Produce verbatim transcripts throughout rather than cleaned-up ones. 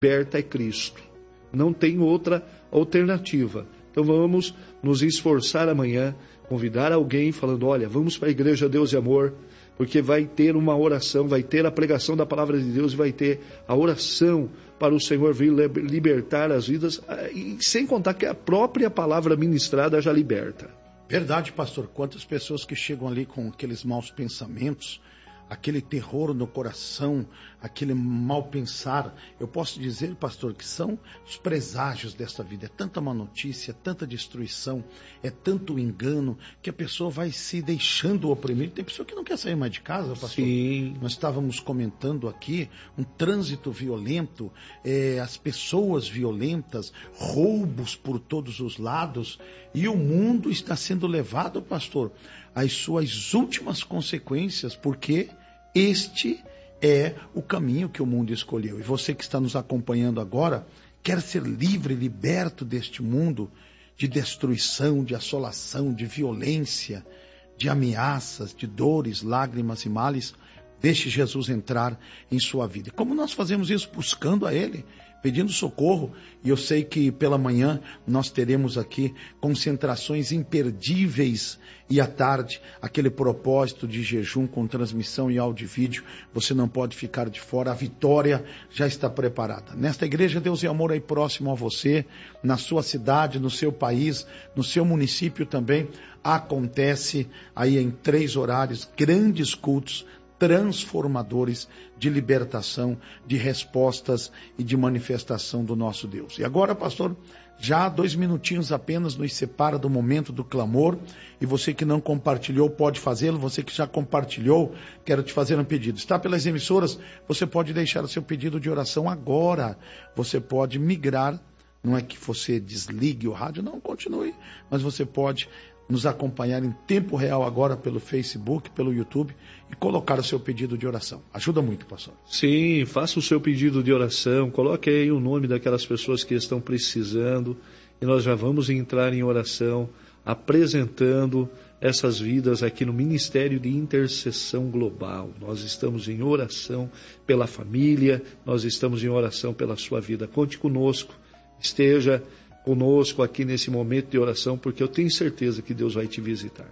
liberta é Cristo. Não tem outra alternativa. Então vamos nos esforçar amanhã, convidar alguém falando, olha, vamos para a Igreja Deus e Amor, porque vai ter uma oração, vai ter a pregação da palavra de Deus, vai ter a oração para o Senhor vir libertar as vidas, e sem contar que a própria palavra ministrada já liberta. Verdade, pastor. Quantas pessoas que chegam ali com aqueles maus pensamentos, aquele terror no coração, aquele mal pensar. Eu posso dizer, pastor, que são os preságios desta vida. É tanta má notícia, tanta destruição, é tanto engano, que a pessoa vai se deixando oprimir. Tem pessoa que não quer sair mais de casa, pastor. Sim. Nós estávamos comentando aqui um trânsito violento, é, as pessoas violentas, roubos por todos os lados, e o mundo está sendo levado, pastor, às suas últimas consequências, porque este é o caminho que o mundo escolheu. E você que está nos acompanhando agora, quer ser livre, liberto deste mundo de destruição, de assolação, de violência, de ameaças, de dores, lágrimas e males. Deixe Jesus entrar em sua vida. E como nós fazemos isso? Buscando a Ele, pedindo socorro. E eu sei que pela manhã nós teremos aqui concentrações imperdíveis, e à tarde aquele propósito de jejum com transmissão em áudio e vídeo. Você não pode ficar de fora, a vitória já está preparada. Nesta Igreja Deus e Amor aí próximo a você, na sua cidade, no seu país, no seu município também, acontece aí em três horários, grandes cultos transformadores de libertação, de respostas e de manifestação do nosso Deus. E agora, pastor, já dois minutinhos apenas nos separa do momento do clamor, e você que não compartilhou pode fazê-lo, você que já compartilhou, quero te fazer um pedido. Está pelas emissoras, você pode deixar o seu pedido de oração agora, você pode migrar, não é que você desligue o rádio, não, continue, mas você pode nos acompanhar em tempo real agora pelo Facebook, pelo YouTube, e colocar o seu pedido de oração. Ajuda muito, pastor. Sim, faça o seu pedido de oração, coloque aí o nome daquelas pessoas que estão precisando, e nós já vamos entrar em oração, apresentando essas vidas aqui no Ministério de Intercessão Global. Nós estamos em oração pela família, nós estamos em oração pela sua vida. Conte conosco, esteja conosco aqui nesse momento de oração, porque eu tenho certeza que Deus vai te visitar.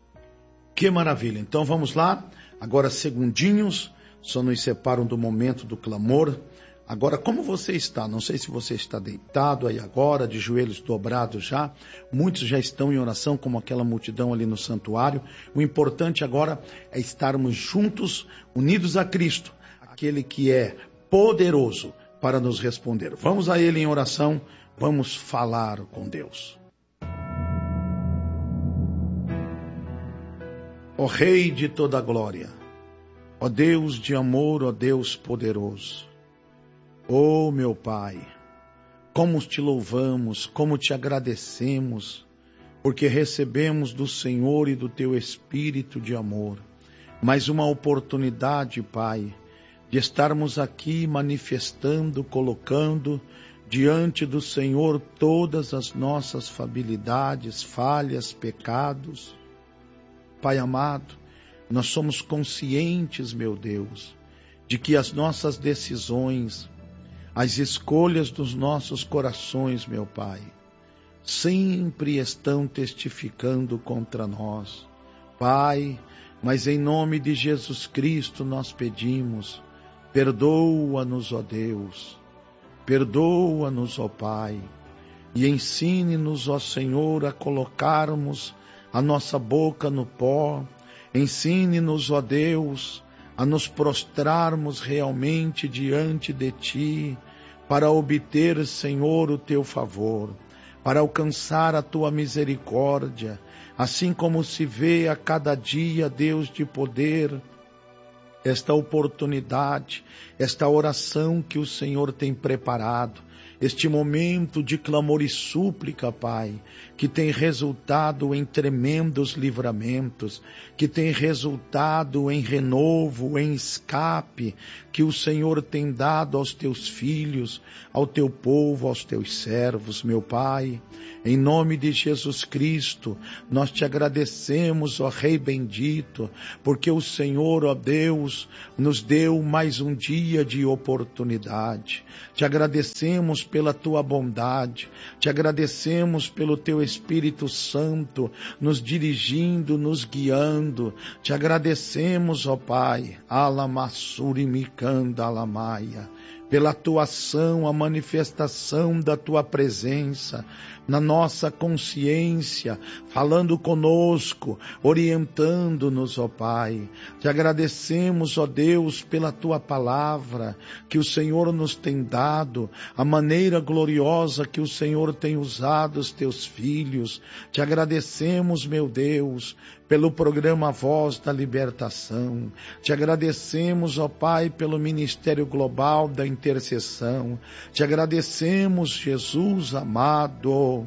Que maravilha. Então vamos lá, agora segundinhos, só nos separam do momento do clamor. Agora, como você está? Não sei se você está deitado aí agora, de joelhos dobrados já. Muitos já estão em oração, como aquela multidão ali no santuário. O importante agora é estarmos juntos, unidos a Cristo, aquele que é poderoso para nos responder. Vamos a Ele em oração. Vamos falar com Deus. Ó Rei de toda a glória, ó Deus de amor, ó Deus poderoso, ó meu Pai, como te louvamos, como te agradecemos, porque recebemos do Senhor e do teu Espírito de amor mais uma oportunidade, Pai, de estarmos aqui manifestando, colocando diante do Senhor todas as nossas fabilidades, falhas, pecados. Pai amado, nós somos conscientes, meu Deus, de que as nossas decisões, as escolhas dos nossos corações, meu Pai, sempre estão testificando contra nós. Pai, mas em nome de Jesus Cristo nós pedimos, perdoa-nos, ó Deus, perdoa-nos, ó Pai, e ensine-nos, ó Senhor, a colocarmos a nossa boca no pó. Ensine-nos, ó Deus, a nos prostrarmos realmente diante de Ti, para obter, Senhor, o Teu favor, para alcançar a Tua misericórdia, assim como se vê a cada dia, Deus de poder, esta oportunidade, esta oração que o Senhor tem preparado, este momento de clamor e súplica, Pai, que tem resultado em tremendos livramentos, que tem resultado em renovo, em escape, que o Senhor tem dado aos teus filhos, ao teu povo, aos teus servos, meu Pai. Em nome de Jesus Cristo, nós te agradecemos, ó Rei bendito, porque o Senhor, ó Deus, nos deu mais um dia de oportunidade. Te agradecemos pela tua bondade, te agradecemos pelo teu Espírito Santo nos dirigindo, nos guiando. Te agradecemos, ó Pai, Alamassuri Mikanda Alamaia, pela tua ação, a manifestação da tua presença na nossa consciência, falando conosco, orientando-nos, ó Pai. Te agradecemos, ó Deus, pela tua palavra que o Senhor nos tem dado, a maneira gloriosa que o Senhor tem usado os teus filhos. Te agradecemos, meu Deus, pelo programa Voz da Libertação. Te agradecemos, ó Pai, pelo Ministério Global da Intercessão. Te agradecemos, Jesus amado.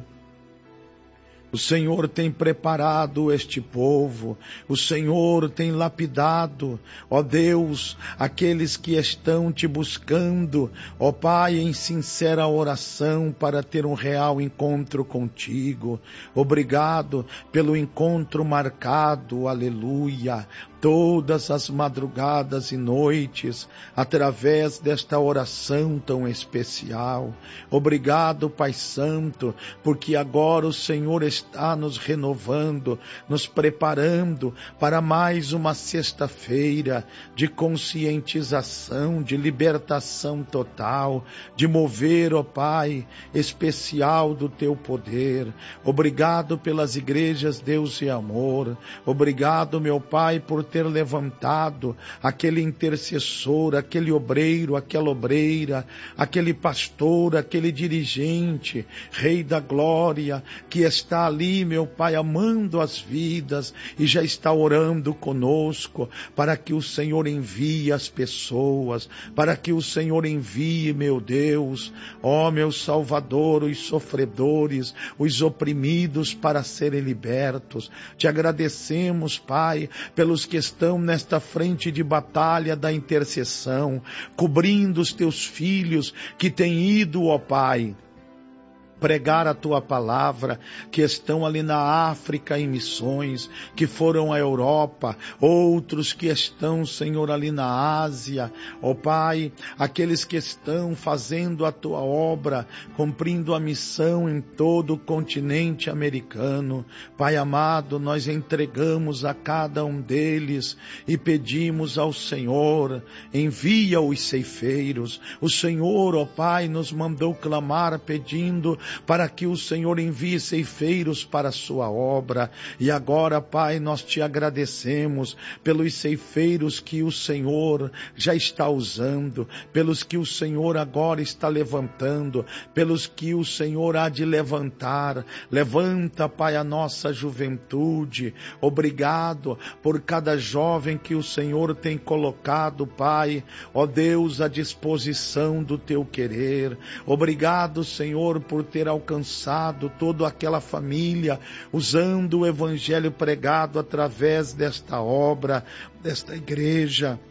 O Senhor tem preparado este povo, o Senhor tem lapidado, ó Deus, aqueles que estão te buscando, ó Pai, em sincera oração para ter um real encontro contigo. Obrigado pelo encontro marcado, aleluia, todas as madrugadas e noites, através desta oração tão especial. Obrigado, Pai Santo, porque agora o Senhor está nos renovando, nos preparando para mais uma sexta-feira de conscientização, de libertação total, de mover, ó Pai, especial do teu poder. Obrigado pelas igrejas, Deus e amor. Obrigado, meu Pai, por ter levantado aquele intercessor, aquele obreiro, aquela obreira, aquele pastor, aquele dirigente, Rei da Glória, que está ali, meu Pai, amando as vidas e já está orando conosco para que o Senhor envie as pessoas, para que o Senhor envie, meu Deus, ó meu Salvador, os sofredores, os oprimidos para serem libertos. Te agradecemos, Pai, pelos que estão nesta frente de batalha da intercessão, cobrindo os teus filhos que têm ido, ó Pai, pregar a tua palavra, que estão ali na África em missões, que foram à Europa, outros que estão, Senhor, ali na Ásia, ó Pai, aqueles que estão fazendo a tua obra, cumprindo a missão em todo o continente americano. Pai amado, nós entregamos a cada um deles e pedimos ao Senhor, envia os ceifeiros. O Senhor, ó Pai, nos mandou clamar pedindo para que o Senhor envie ceifeiros para a sua obra. E agora, Pai, nós te agradecemos pelos ceifeiros que o Senhor já está usando, pelos que o Senhor agora está levantando, pelos que o Senhor há de levantar. Levanta, Pai, a nossa juventude. Obrigado por cada jovem que o Senhor tem colocado, Pai, ó Deus, à disposição do teu querer. Obrigado, Senhor, por ter alcançado toda aquela família, usando o evangelho pregado através desta obra, desta igreja.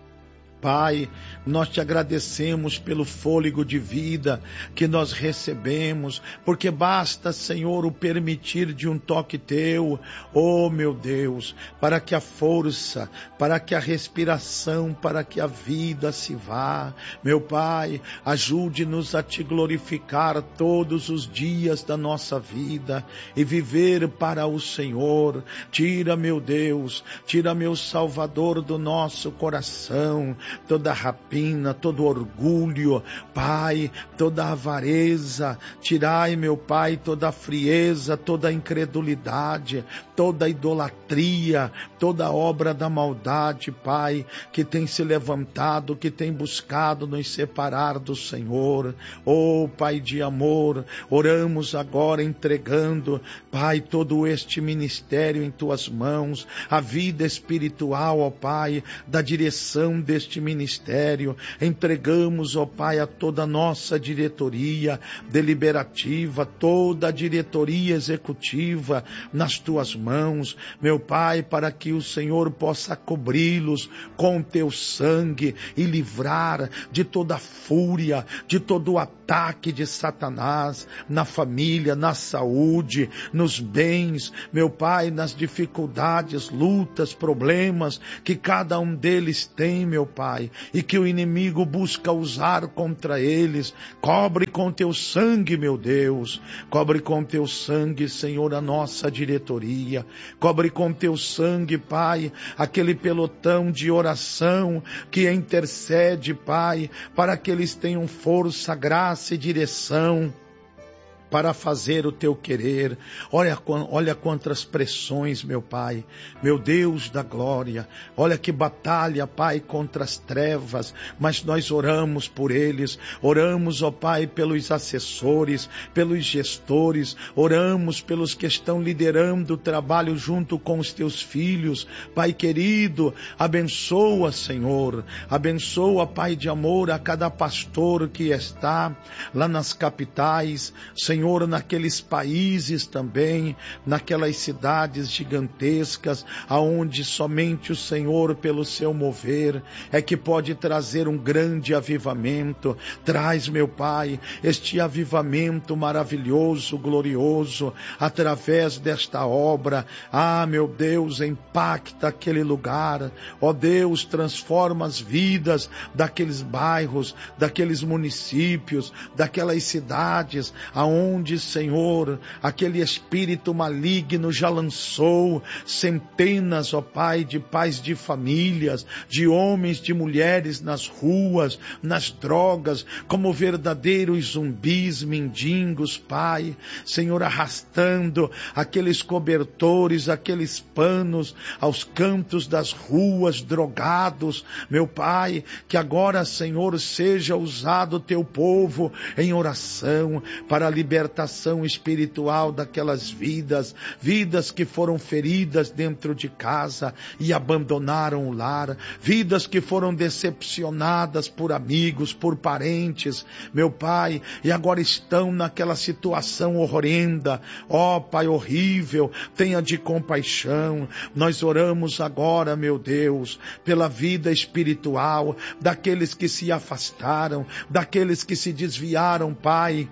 Pai, nós te agradecemos pelo fôlego de vida que nós recebemos, porque basta, Senhor, o permitir de um toque teu, oh meu Deus, para que a força, para que a respiração, para que a vida se vá. Meu Pai, ajude-nos a te glorificar todos os dias da nossa vida e viver para o Senhor. Tira, meu Deus, tira, meu Salvador, do nosso coração toda rapina, todo orgulho, Pai, toda avareza. Tirai, meu Pai, toda a frieza, toda a incredulidade, toda a idolatria, toda a obra da maldade, Pai, que tem se levantado, que tem buscado nos separar do Senhor. Oh, Pai de amor, oramos agora entregando, Pai, todo este ministério em Tuas mãos, a vida espiritual, ó Pai, da direção deste ministério. Entregamos, ó Pai, a toda a nossa diretoria deliberativa, toda a diretoria executiva nas Tuas mãos, meu Pai, para que o Senhor possa cobri-los com Teu sangue e livrar de toda a fúria, de todo o apego, ataque de Satanás na família, na saúde, nos bens, meu Pai, nas dificuldades, lutas, problemas que cada um deles tem, meu Pai, e que o inimigo busca usar contra eles. Cobre com teu sangue, meu Deus, cobre com teu sangue, Senhor, a nossa diretoria, cobre com teu sangue, Pai, aquele pelotão de oração que intercede, Pai, para que eles tenham força, graça e direção para fazer o teu querer. Olha, olha quantas pressões, meu Pai, meu Deus da glória, olha que batalha, Pai, contra as trevas, mas nós oramos por eles, oramos, ó Pai, pelos assessores, pelos gestores, oramos pelos que estão liderando o trabalho junto com os teus filhos. Pai querido, abençoa, Senhor, abençoa, Pai de amor, a cada pastor que está lá nas capitais, Senhor, Senhor, naqueles países também, naquelas cidades gigantescas, aonde somente o Senhor, pelo seu mover, é que pode trazer um grande avivamento. Traz, meu Pai, este avivamento maravilhoso, glorioso, através desta obra. Ah, meu Deus, impacta aquele lugar. Ó Deus, transforma as vidas daqueles bairros, daqueles municípios, daquelas cidades, aonde onde, Senhor, aquele espírito maligno já lançou centenas, ó Pai, de pais de famílias, de homens, de mulheres nas ruas, nas drogas, como verdadeiros zumbis, mendigos, Pai, Senhor, arrastando aqueles cobertores, aqueles panos aos cantos das ruas, drogados, meu Pai, que agora, Senhor, seja usado o teu povo em oração para libertar libertação espiritual daquelas vidas, vidas que foram feridas dentro de casa e abandonaram o lar, vidas que foram decepcionadas por amigos, por parentes, meu Pai, e agora estão naquela situação horrenda. Ó Pai horrível, tenha de compaixão. Nós oramos agora, meu Deus, pela vida espiritual daqueles que se afastaram, daqueles que se desviaram, Pai,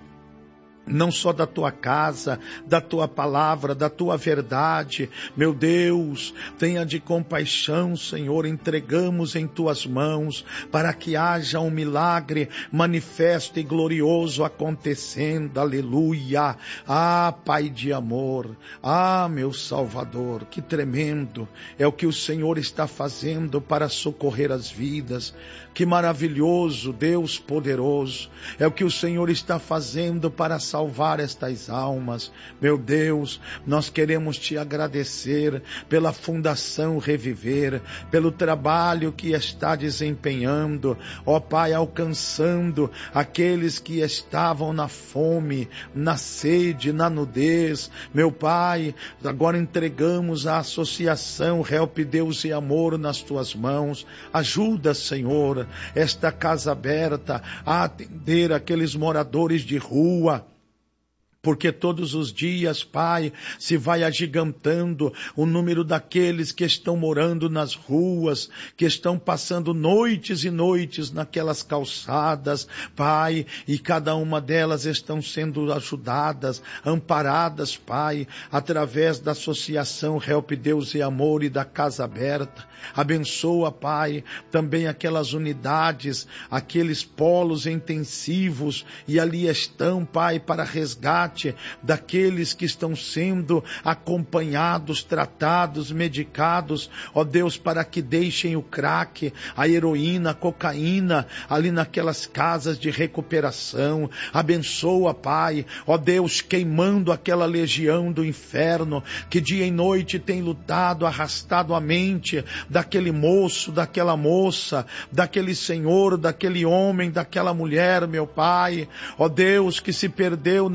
não só da tua casa, da tua palavra, da tua verdade. Meu Deus, tenha de compaixão, Senhor, entregamos em tuas mãos, para que haja um milagre manifesto e glorioso acontecendo, aleluia. Ah, Pai de amor, ah, meu Salvador, que tremendo é o que o Senhor está fazendo para socorrer as vidas. Que maravilhoso, Deus poderoso, é o que o Senhor está fazendo para salvar estas almas. Meu Deus, nós queremos te agradecer pela Fundação Reviver, pelo trabalho que está desempenhando, ó Pai, alcançando aqueles que estavam na fome, na sede, na nudez. Meu Pai, agora entregamos a Associação Help Deus e Amor nas tuas mãos. Ajuda, Senhor, esta casa aberta a atender aqueles moradores de rua, porque todos os dias, Pai, se vai agigantando o número daqueles que estão morando nas ruas, que estão passando noites e noites naquelas calçadas, Pai, e cada uma delas estão sendo ajudadas, amparadas, Pai, através da Associação Help Deus e Amor e da Casa Aberta. Abençoa, Pai, também aquelas unidades, aqueles polos intensivos, e ali estão, Pai, para resgate daqueles que estão sendo acompanhados, tratados, medicados, ó Deus, para que deixem o crack, a heroína, a cocaína, ali naquelas casas de recuperação. Abençoa, Pai, ó Deus, queimando aquela legião do inferno, que dia e noite tem lutado, arrastado a mente daquele moço, daquela moça, daquele senhor, daquele homem, daquela mulher, meu Pai, ó Deus, que se perdeu na bebida,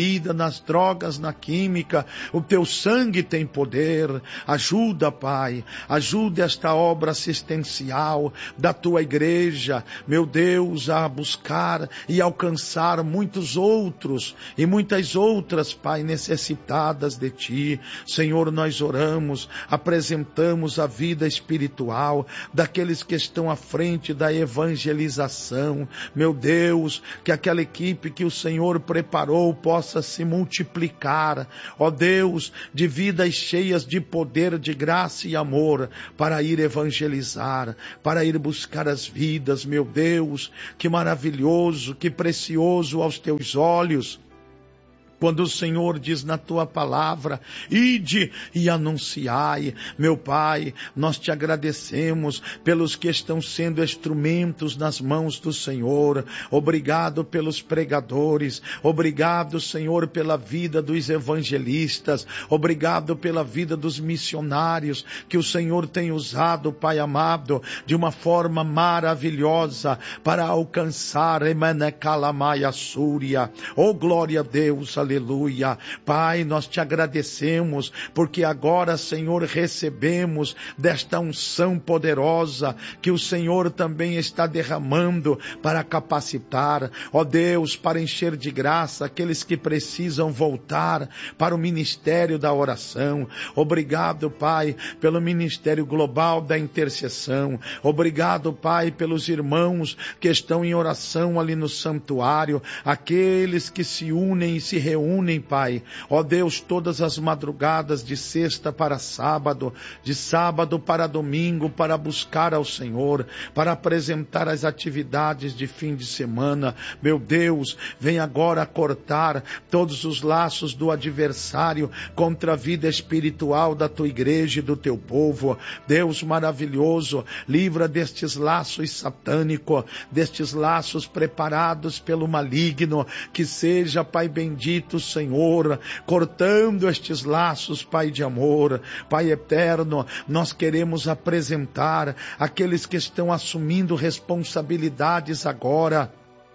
bebida, nas drogas, na química. O teu sangue tem poder. Ajuda, Pai, ajuda esta obra assistencial da tua igreja, meu Deus, a buscar e alcançar muitos outros e muitas outras, Pai, necessitadas de Ti. Senhor, nós oramos, apresentamos a vida espiritual daqueles que estão à frente da evangelização. Meu Deus, que aquela equipe que o Senhor preparou possa se multiplicar, ó Deus, de vidas cheias de poder, de graça e amor, para ir evangelizar, para ir buscar as vidas. Meu Deus, que maravilhoso, que precioso aos teus olhos, quando o Senhor diz na tua palavra, ide e anunciai. Meu Pai, nós te agradecemos pelos que estão sendo instrumentos nas mãos do Senhor. Obrigado pelos pregadores. Obrigado, Senhor, pela vida dos evangelistas. Obrigado pela vida dos missionários que o Senhor tem usado, Pai amado, de uma forma maravilhosa para alcançar Emanekalamaya Súria. Oh, glória a Deus, aleluia. Pai, nós te agradecemos, porque agora, Senhor, recebemos desta unção poderosa que o Senhor também está derramando para capacitar, ó Deus, para encher de graça aqueles que precisam voltar para o ministério da oração. Obrigado, Pai, pelo ministério global da intercessão. Obrigado, Pai, pelos irmãos que estão em oração ali no santuário, aqueles que se unem e se reúnem Unem, Pai, ó Deus, todas as madrugadas de sexta para sábado, de sábado para domingo, para buscar ao Senhor, para apresentar as atividades de fim de semana. Meu Deus, vem agora cortar todos os laços do adversário contra a vida espiritual da tua igreja e do teu povo. Deus maravilhoso, livra destes laços satânicos, destes laços preparados pelo maligno, que seja, Pai bendito, Senhor, cortando estes laços, Pai de amor. Pai eterno, nós queremos apresentar aqueles que estão assumindo responsabilidades agora,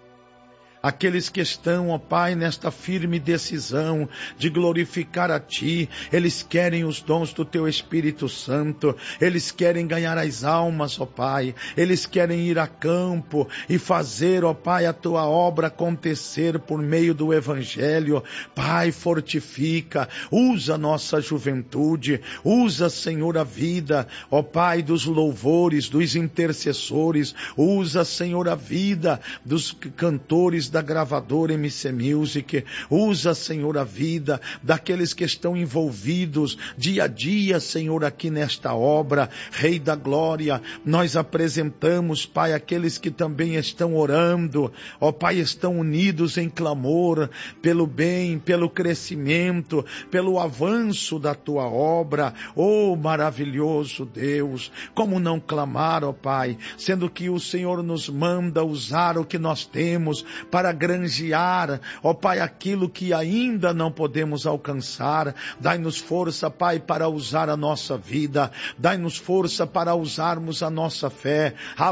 aqueles que estão, ó Pai, nesta firme decisão de glorificar a Ti. Eles querem os dons do Teu Espírito Santo, eles querem ganhar as almas, ó Pai, eles querem ir a campo e fazer, ó Pai, a Tua obra acontecer por meio do Evangelho. Pai, fortifica, usa nossa juventude, usa, Senhor, a vida, ó Pai, dos louvores, dos intercessores, usa, Senhor, a vida dos cantores da gravadora M C Music, usa, Senhor, a vida daqueles que estão envolvidos dia a dia, Senhor, aqui nesta obra. Rei da glória, nós apresentamos, Pai, aqueles que também estão orando, ó Pai, estão unidos em clamor pelo bem, pelo crescimento, pelo avanço da Tua obra. Oh, maravilhoso Deus, como não clamar, ó Pai, sendo que o Senhor nos manda usar o que nós temos para granjear, ó Pai, aquilo que ainda não podemos alcançar. Dai-nos força, Pai, para usar a nossa vida, dai-nos força para usarmos a nossa fé.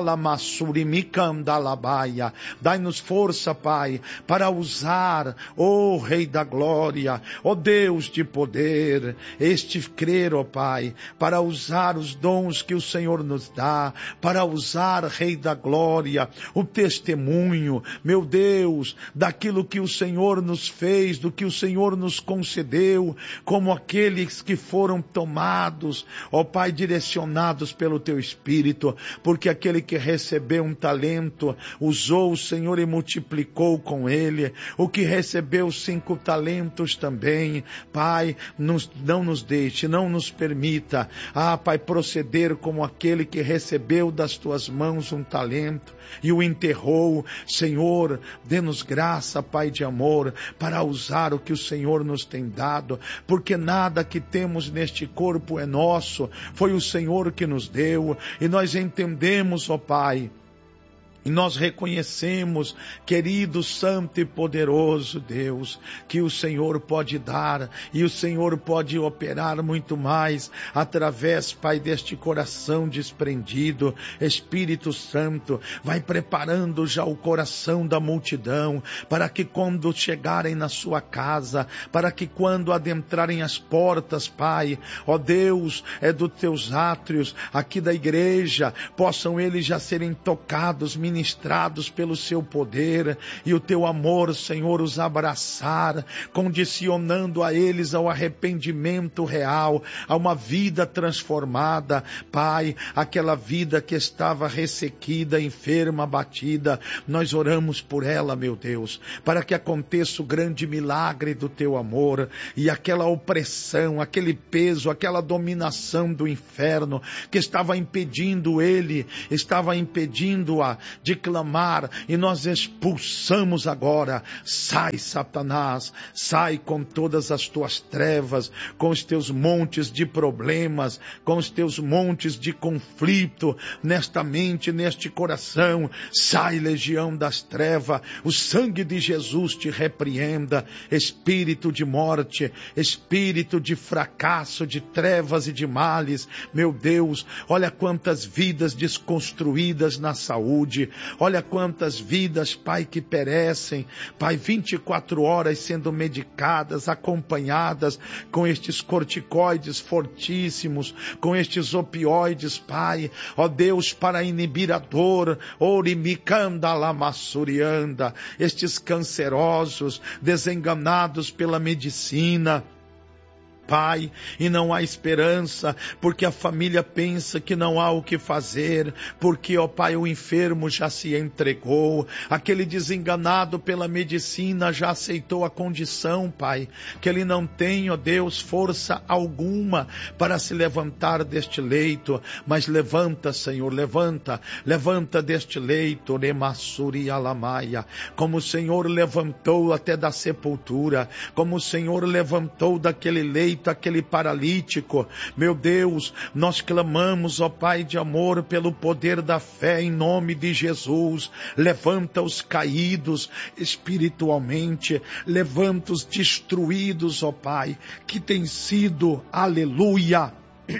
Alamassurimikandalabaia. Dai-nos força, Pai, para usar, ó Rei da glória, ó Deus de poder, este crer, ó Pai, para usar os dons que o Senhor nos dá, para usar, Rei da glória, o testemunho, meu Deus, daquilo que o Senhor nos fez, do que o Senhor nos concedeu, como aqueles que foram tomados, ó Pai, direcionados pelo Teu Espírito, porque aquele que recebeu um talento, usou o Senhor e multiplicou com ele. O que recebeu cinco talentos também, Pai, nos, não nos deixe, não nos permita, ah Pai, proceder como aquele que recebeu das Tuas mãos um talento e o enterrou. Senhor, dê-nos graça, Pai de amor, para usar o que o Senhor nos tem dado, porque nada que temos neste corpo é nosso, foi o Senhor que nos deu, e nós entendemos, ó Pai, E nós reconhecemos, querido, santo e poderoso Deus, que o Senhor pode dar e o Senhor pode operar muito mais através, Pai, deste coração desprendido. Espírito Santo, vai preparando já o coração da multidão, para que quando chegarem na sua casa, para que quando adentrarem as portas, Pai, ó Deus, é dos teus átrios, aqui da igreja, possam eles já serem tocados, ministrados pelo seu poder e o teu amor, Senhor, os abraçar, condicionando a eles ao arrependimento real, a uma vida transformada. Pai, aquela vida que estava ressequida, enferma, abatida, nós oramos por ela, meu Deus, para que aconteça o grande milagre do teu amor e aquela opressão, aquele peso, aquela dominação do inferno que estava impedindo ele, estava impedindo-a de clamar, e nós expulsamos agora. Sai, Satanás, sai com todas as tuas trevas, com os teus montes de problemas, com os teus montes de conflito nesta mente, neste coração. Sai, legião das trevas, o sangue de Jesus te repreenda. Espírito de morte, espírito de fracasso, de trevas e de males, meu Deus, olha quantas vidas desconstruídas na saúde, olha quantas vidas, Pai, que perecem, Pai, vinte e quatro horas sendo medicadas, acompanhadas com estes corticoides fortíssimos, com estes opioides, Pai, ó Deus, para inibir a dor, orimicanda lamassurianda, estes cancerosos, desenganados pela medicina, Pai, e não há esperança, porque a família pensa que não há o que fazer, porque, ó Pai, o enfermo já se entregou, aquele desenganado pela medicina já aceitou a condição, Pai, que ele não tem, ó Deus, força alguma para se levantar deste leito, mas levanta, Senhor, levanta, levanta deste leito, Nemassuri Alamaia, como o Senhor levantou até da sepultura, como o Senhor levantou daquele leito, aquele paralítico. Meu Deus, nós clamamos, ó Pai de amor, pelo poder da fé em nome de Jesus. Levanta os caídos espiritualmente, levanta os destruídos, ó Pai, que tem sido, aleluia,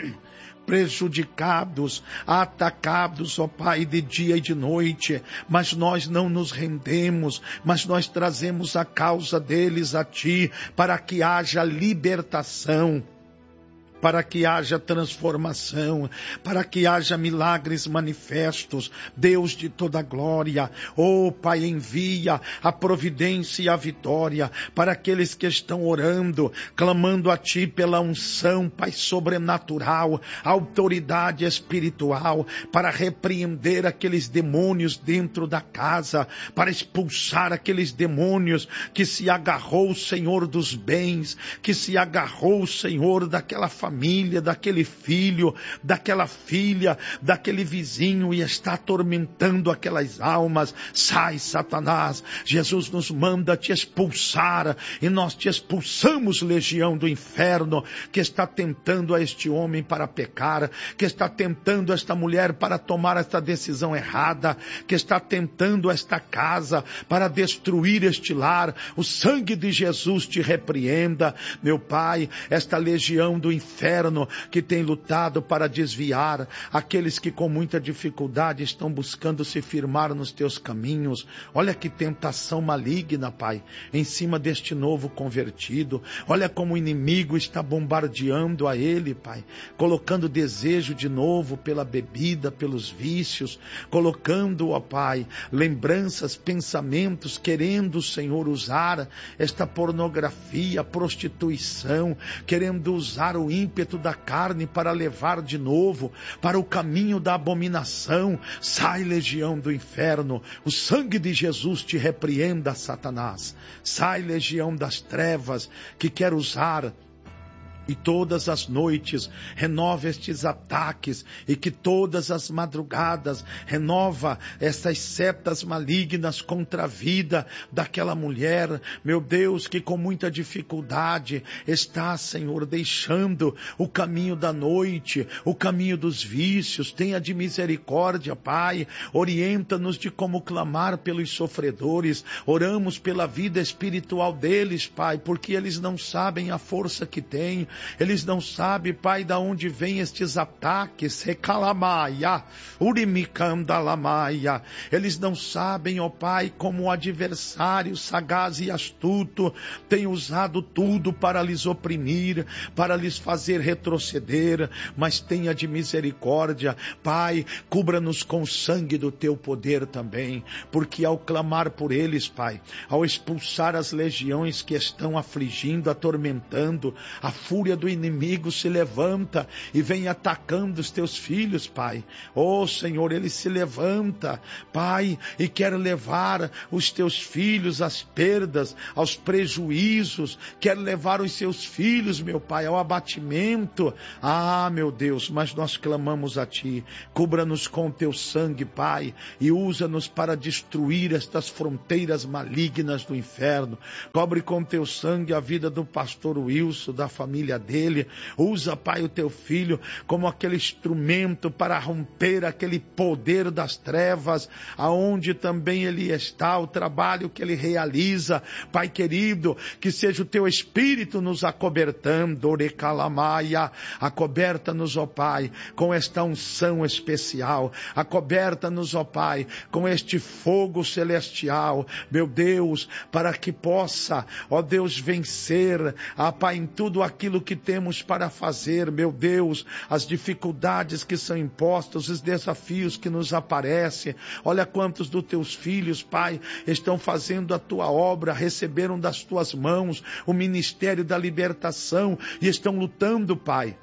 prejudicados, atacados, ó Pai, de dia e de noite, mas nós não nos rendemos, mas nós trazemos a causa deles a Ti, para que haja libertação, para que haja transformação, para que haja milagres manifestos. Deus de toda glória, oh Pai, envia a providência e a vitória para aqueles que estão orando, clamando a Ti pela unção, Pai, sobrenatural, autoridade espiritual, para repreender aqueles demônios dentro da casa, para expulsar aqueles demônios que se agarrou, Senhor, dos bens, que se agarrou, Senhor, daquela família, família, daquele filho, daquela filha, daquele vizinho, e está atormentando aquelas almas. Sai, Satanás, Jesus nos manda te expulsar, e nós te expulsamos, legião do inferno, que está tentando a este homem para pecar, que está tentando esta mulher para tomar esta decisão errada, que está tentando esta casa para destruir este lar. O sangue de Jesus te repreenda, meu Pai, esta legião do inferno que tem lutado para desviar aqueles que com muita dificuldade estão buscando se firmar nos teus caminhos. Olha que tentação maligna, Pai, em cima deste novo convertido. Olha como o inimigo está bombardeando a ele, Pai, colocando desejo de novo pela bebida, pelos vícios, colocando, ó Pai, lembranças, pensamentos, querendo, Senhor, usar esta pornografia, prostituição, querendo usar o ímpeto da carne para levar de novo para o caminho da abominação. Sai, legião do inferno, o sangue de Jesus te repreenda, Satanás. Sai, legião das trevas, que quer usar E todas as noites renova estes ataques, e que todas as madrugadas renova essas setas malignas contra a vida daquela mulher, meu Deus, que com muita dificuldade está, Senhor, deixando o caminho da noite, o caminho dos vícios. Tenha de misericórdia, Pai, orienta-nos de como clamar pelos sofredores. Oramos pela vida espiritual deles, Pai, porque eles não sabem a força que têm. Eles não sabem, Pai, de onde vêm estes ataques. Recalamaia, urimicandalamaia. Eles não sabem, ó Pai, como o adversário sagaz e astuto tem usado tudo para lhes oprimir, para lhes fazer retroceder. Mas tenha de misericórdia, Pai, cubra-nos com o sangue do teu poder também, porque ao clamar por eles, Pai, ao expulsar as legiões que estão afligindo, atormentando, a fúria do inimigo se levanta e vem atacando os teus filhos, Pai. Oh Senhor, ele se levanta, Pai, e quer levar os teus filhos às perdas, aos prejuízos, quer levar os seus filhos, meu Pai, ao abatimento. Ah, meu Deus, mas nós clamamos a Ti, cubra-nos com teu sangue, Pai, e usa-nos para destruir estas fronteiras malignas do inferno. Cobre com teu sangue a vida do pastor Wilson, da família dele. Usa, Pai, o teu filho como aquele instrumento para romper aquele poder das trevas, aonde também ele está, o trabalho que ele realiza. Pai querido, que seja o teu Espírito nos acobertando, orecalamaia, acoberta-nos, ó Pai, com esta unção especial, acoberta-nos, ó Pai, com este fogo celestial, meu Deus, para que possa, ó Deus, vencer, ó Pai, em tudo aquilo que temos para fazer, meu Deus, as dificuldades que são impostas, os desafios que nos aparecem. Olha quantos dos teus filhos, Pai, estão fazendo a tua obra, receberam das tuas mãos o ministério da libertação e estão lutando, Pai,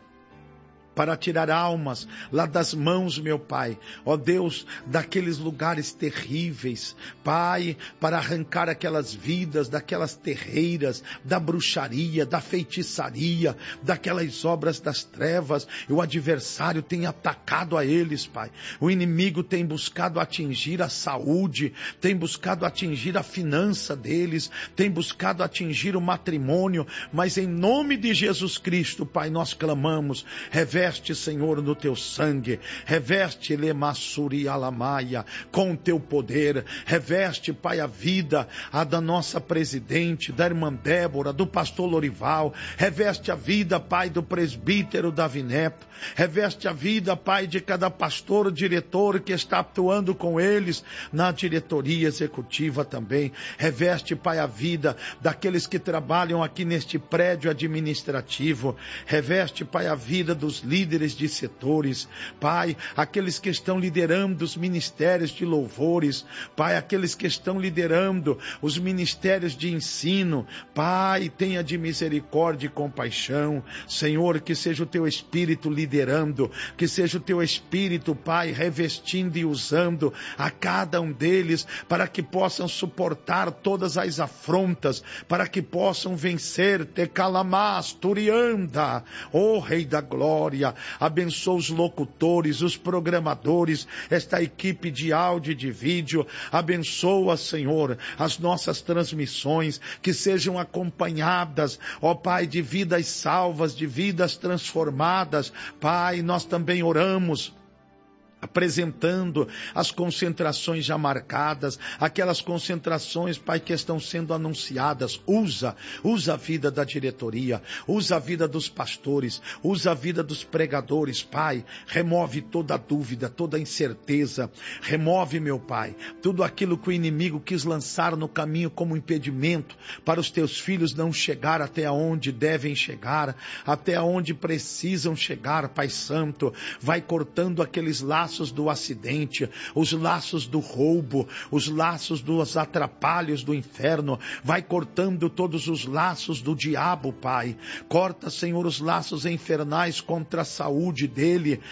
para tirar almas lá das mãos, meu Pai, ó Deus, daqueles lugares terríveis, Pai, para arrancar aquelas vidas, daquelas terreiras, da bruxaria, da feitiçaria, daquelas obras das trevas. E o adversário tem atacado a eles, Pai. O inimigo tem buscado atingir a saúde, tem buscado atingir a finança deles, tem buscado atingir o matrimônio, mas em nome de Jesus Cristo, Pai, nós clamamos, reveste, Senhor, no teu sangue, reveste Lemassuri Alamaia com o teu poder, reveste, Pai, a vida a da nossa presidente, da irmã Débora, do pastor Lorival, reveste a vida, Pai, do presbítero Davi Neto, reveste a vida, Pai, de cada pastor, diretor que está atuando com eles na diretoria executiva também, reveste, Pai, a vida daqueles que trabalham aqui neste prédio administrativo, reveste, Pai, a vida dos líderes de setores, Pai, aqueles que estão liderando os ministérios de louvores, Pai, aqueles que estão liderando os ministérios de ensino, Pai, tenha de misericórdia e compaixão, Senhor, que seja o teu Espírito liderando, que seja o teu Espírito, Pai, revestindo e usando a cada um deles, para que possam suportar todas as afrontas, para que possam vencer, Tecalamas, Turianda, ó Rei da Glória. Abençoa os locutores, os programadores, esta equipe de áudio e de vídeo. Abençoa, Senhor, as nossas transmissões, que sejam acompanhadas, ó Pai, de vidas salvas, de vidas transformadas. Pai, nós também oramos apresentando as concentrações já marcadas, aquelas concentrações, Pai, que estão sendo anunciadas. Usa, usa a vida da diretoria, usa a vida dos pastores, usa a vida dos pregadores, Pai. Remove toda a dúvida, toda a incerteza. Remove, meu Pai, tudo aquilo que o inimigo quis lançar no caminho como impedimento para os teus filhos não chegar até onde devem chegar, até onde precisam chegar, Pai Santo. Vai cortando aqueles laços laços do acidente, os laços do roubo, os laços dos atrapalhos do inferno. Vai cortando todos os laços do diabo, Pai. Corta, Senhor, os laços infernais contra a saúde dele.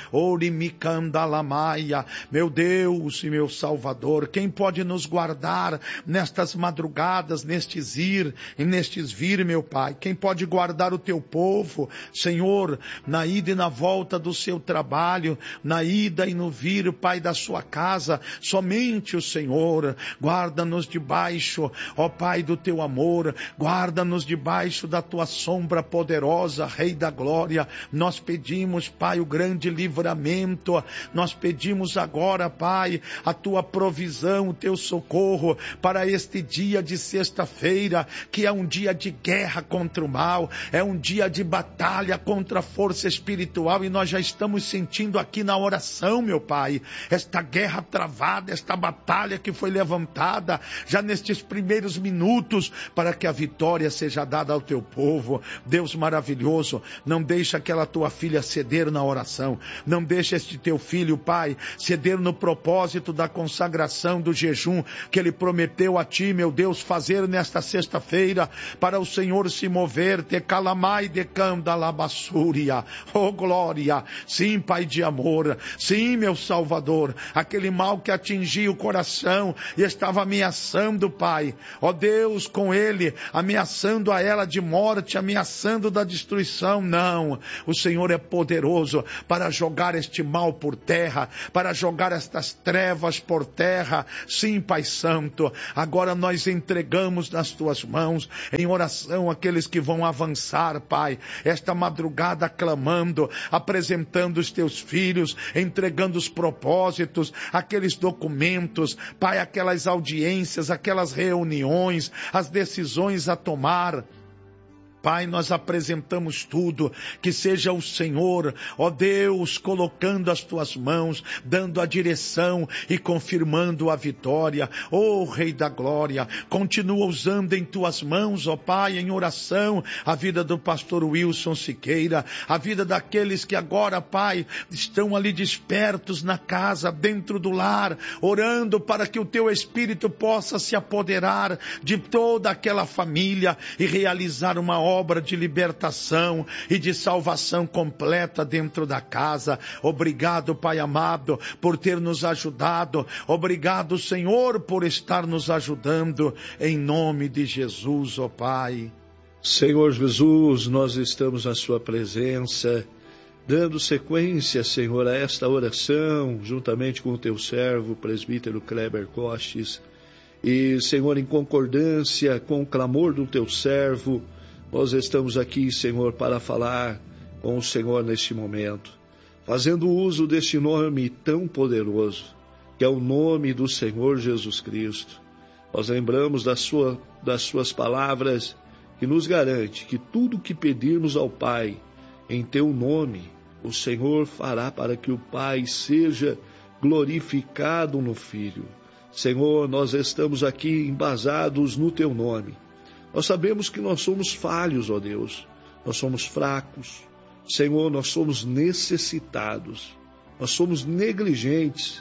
Orimicandalamaia. Meu Deus e meu Salvador, quem pode nos guardar nestas madrugadas, nestes ir e nestes vir, meu Pai? Quem pode guardar o teu povo, Senhor, na ida e na volta do seu trabalho, na ida e no vir, Pai, da sua casa? Somente o Senhor. Guarda-nos debaixo, ó Pai, do teu amor. Guarda-nos debaixo da tua sombra poderosa, Rei da glória. Nós pedimos, Pai, o grande livramento. Nós pedimos agora, Pai, a tua provisão, o teu socorro para este dia de sexta-feira, que é um dia de guerra contra o mal, é um dia de batalha contra a força espiritual, e nós já estamos sentindo aqui na oração, meu Pai, esta guerra travada, esta batalha que foi levantada já nestes primeiros minutos, para que a vitória seja dada ao teu povo. Deus maravilhoso, não deixa aquela tua filha ceder na oração, não deixa este teu filho, Pai, ceder no propósito da consagração, do jejum que ele prometeu a ti, meu Deus, fazer nesta sexta-feira, para o Senhor se mover. Te calamai de candalabassúria, oh glória. Sim, Pai de amor, sim, meu Salvador, aquele mal que atingia o coração e estava ameaçando, Pai, ó Deus, com ele, ameaçando a ela de morte, ameaçando da destruição. Não, o Senhor é poderoso para jogar este mal por terra, para jogar estas trevas por terra. Sim, Pai Santo, agora nós entregamos nas tuas mãos, em oração, aqueles que vão avançar, Pai, esta madrugada clamando, apresentando os teus filhos, entregando os propósitos, aqueles documentos, Pai, aquelas audiências, aquelas reuniões, as decisões a tomar. Pai, nós apresentamos tudo, que seja o Senhor, ó Deus, colocando as tuas mãos, dando a direção e confirmando a vitória. Ó Rei da glória, continua usando em tuas mãos, ó Pai, em oração, a vida do pastor Wilson Siqueira, a vida daqueles que agora, Pai, estão ali despertos na casa, dentro do lar, orando para que o teu Espírito possa se apoderar de toda aquela família e realizar uma obra obra de libertação e de salvação completa dentro da casa. Obrigado, Pai amado, por ter nos ajudado. Obrigado, Senhor, por estar nos ajudando. Em nome de Jesus, ó Pai. Senhor Jesus, nós estamos na sua presença, dando sequência, Senhor, a esta oração, juntamente com o teu servo, o presbítero Kleber Costes. E, Senhor, em concordância com o clamor do teu servo, nós estamos aqui, Senhor, para falar com o Senhor neste momento, fazendo uso deste nome tão poderoso, que é o nome do Senhor Jesus Cristo. Nós lembramos da sua, das suas palavras, que nos garante que tudo o que pedirmos ao Pai em teu nome, o Senhor fará para que o Pai seja glorificado no Filho. Senhor, nós estamos aqui embasados no teu nome. Nós sabemos que nós somos falhos, ó Deus, nós somos fracos, Senhor, nós somos necessitados, nós somos negligentes,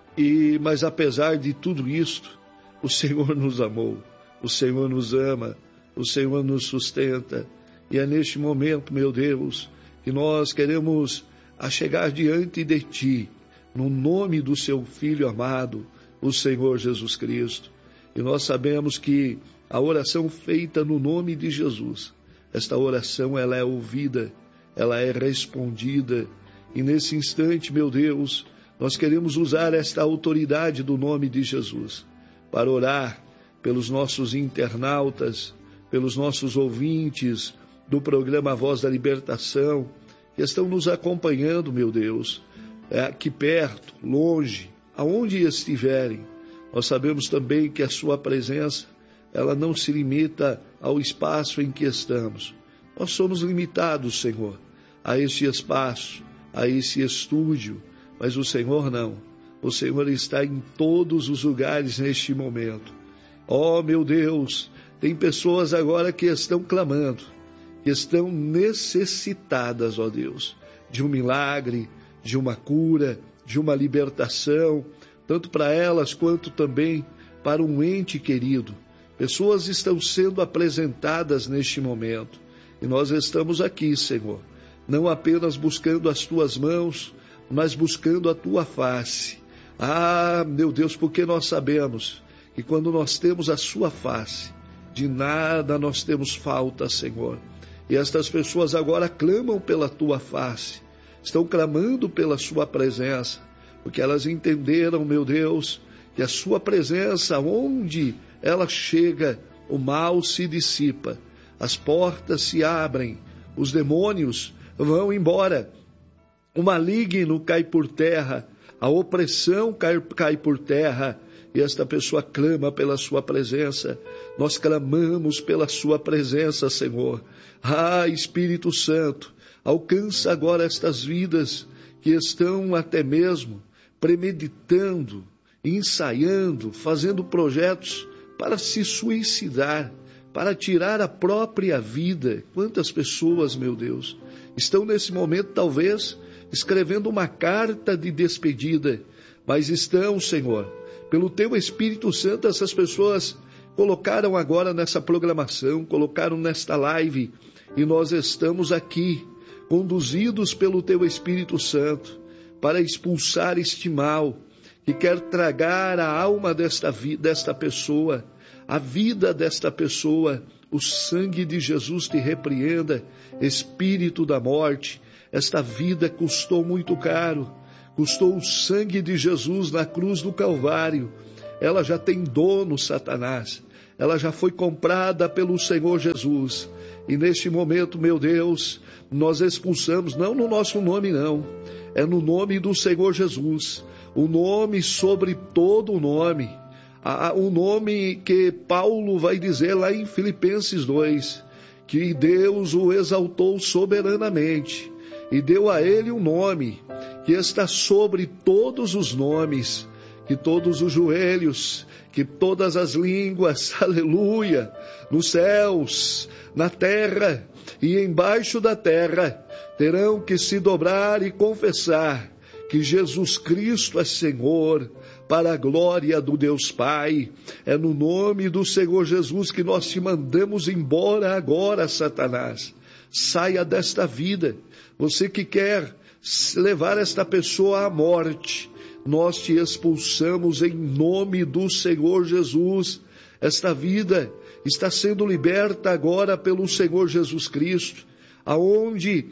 e, mas apesar de tudo isto, o Senhor nos amou, o Senhor nos ama, o Senhor nos sustenta, e é neste momento, meu Deus, que nós queremos chegar diante de Ti, no nome do Seu Filho amado, o Senhor Jesus Cristo, e nós sabemos que a oração feita no nome de Jesus, esta oração ela é ouvida, ela é respondida, e nesse instante, meu Deus, nós queremos usar esta autoridade do nome de Jesus, para orar pelos nossos internautas, pelos nossos ouvintes do programa Voz da Libertação, que estão nos acompanhando, meu Deus, aqui perto, longe, aonde estiverem. Nós sabemos também que a sua presença ela não se limita ao espaço em que estamos. Nós somos limitados, Senhor, a este espaço, a esse estúdio, mas o Senhor não. O Senhor está em todos os lugares neste momento. Oh, meu Deus, tem pessoas agora que estão clamando, que estão necessitadas, ó Deus, de um milagre, de uma cura, de uma libertação, tanto para elas quanto também para um ente querido. Pessoas estão sendo apresentadas neste momento e nós estamos aqui, Senhor, não apenas buscando as Tuas mãos, mas buscando a Tua face. Ah, meu Deus, porque nós sabemos que quando nós temos a Sua face, de nada nós temos falta, Senhor. E estas pessoas agora clamam pela Tua face, estão clamando pela Sua presença, porque elas entenderam, meu Deus, que a Sua presença, onde ela chega, o mal se dissipa, as portas se abrem, os demônios vão embora, o maligno cai por terra, a opressão cai, cai por terra, e esta pessoa clama pela Sua presença. Nós clamamos pela Sua presença, Senhor. Ah, Espírito Santo, alcança agora estas vidas que estão até mesmo premeditando, ensaiando, fazendo projetos para se suicidar, para tirar a própria vida. Quantas pessoas, meu Deus, estão nesse momento talvez escrevendo uma carta de despedida, mas estão, Senhor, pelo Teu Espírito Santo, essas pessoas colocaram agora nessa programação, colocaram nesta live, e nós estamos aqui, conduzidos pelo Teu Espírito Santo, para expulsar este mal, que quer tragar a alma desta, desta pessoa, a vida desta pessoa. O sangue de Jesus te repreenda, espírito da morte. Esta vida custou muito caro, custou o sangue de Jesus na cruz do Calvário. Ela já tem dono, Satanás. Ela já foi comprada pelo Senhor Jesus. E neste momento, meu Deus, nós expulsamos, não no nosso nome não, é no nome do Senhor Jesus, o nome sobre todo o nome, o nome que Paulo vai dizer lá em Filipenses dois, que Deus o exaltou soberanamente e deu a ele um nome que está sobre todos os nomes, que todos os joelhos, que todas as línguas, aleluia, nos céus, na terra e embaixo da terra, terão que se dobrar e confessar que Jesus Cristo é Senhor, para a glória do Deus Pai. É no nome do Senhor Jesus que nós te mandamos embora agora, Satanás. Saia desta vida. Você que quer levar esta pessoa à morte, nós te expulsamos em nome do Senhor Jesus. Esta vida está sendo liberta agora pelo Senhor Jesus Cristo, aonde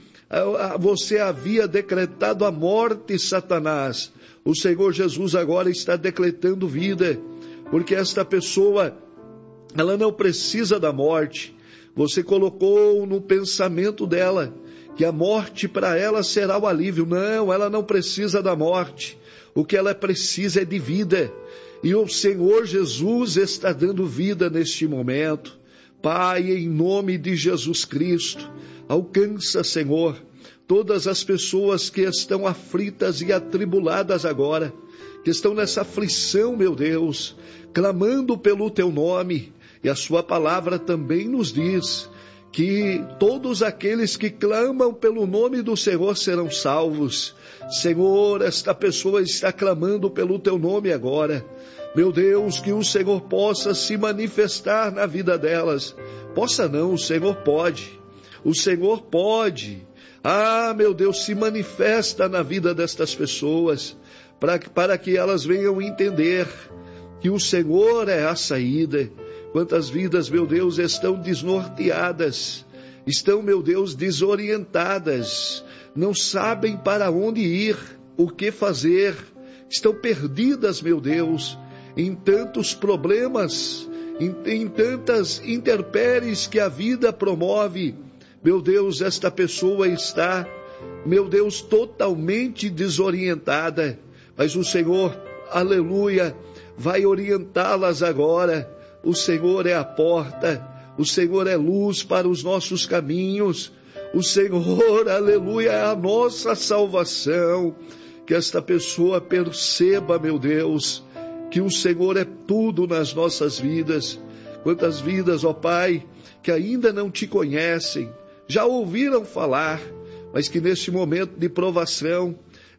você havia decretado a morte, Satanás. O Senhor Jesus agora está decretando vida, porque esta pessoa, ela não precisa da morte. Você colocou no pensamento dela que a morte para ela será o alívio. Não, ela não precisa da morte. O que ela precisa é de vida. E o Senhor Jesus está dando vida neste momento. Pai, em nome de Jesus Cristo, alcança, Senhor, todas as pessoas que estão aflitas e atribuladas agora, que estão nessa aflição, meu Deus, clamando pelo Teu nome. E a Sua palavra também nos diz que todos aqueles que clamam pelo nome do Senhor serão salvos. Senhor, esta pessoa está clamando pelo Teu nome agora. Meu Deus, que o Senhor possa se manifestar na vida delas. Possa não, o Senhor pode. O Senhor pode. Ah, meu Deus, se manifesta na vida destas pessoas, para, para que elas venham entender que o Senhor é a saída. Quantas vidas, meu Deus, estão desnorteadas, estão, meu Deus, desorientadas, não sabem para onde ir, o que fazer, estão perdidas, meu Deus, em tantos problemas, em, em tantas intempéries que a vida promove. Meu Deus, esta pessoa está, meu Deus, totalmente desorientada, mas o Senhor, aleluia, vai orientá-las agora. O Senhor é a porta, o Senhor é luz para os nossos caminhos, o Senhor, aleluia, é a nossa salvação. Que esta pessoa perceba, meu Deus, que o Senhor é tudo nas nossas vidas. Quantas vidas, ó Pai, que ainda não Te conhecem, já ouviram falar, mas que neste momento de provação,